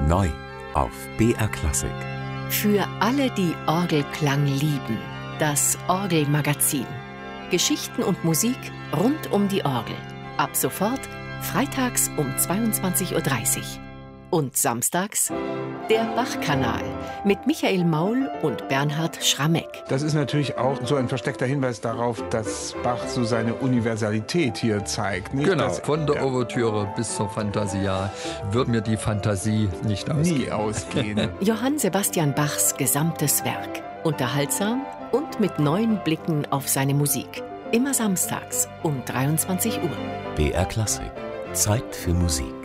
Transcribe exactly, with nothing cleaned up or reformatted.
Neu auf B R Klassik. Für alle, die Orgelklang lieben, das Orgelmagazin. Geschichten und Musik rund um die Orgel. Ab sofort freitags um zweiundzwanzig Uhr dreißig. Und samstags der Bach-Kanal mit Michael Maul und Bernhard Schrammeck. Das ist natürlich auch so ein versteckter Hinweis darauf, dass Bach so seine Universalität hier zeigt. Nicht, genau, dass, von der ja, Ouvertüre bis zur Fantasia wird mir die Fantasie nicht ausgehen. nie ausgehen. Johann Sebastian Bachs gesamtes Werk. Unterhaltsam und mit neuen Blicken auf seine Musik. Immer samstags um dreiundzwanzig Uhr. B R Klassik. Zeit für Musik.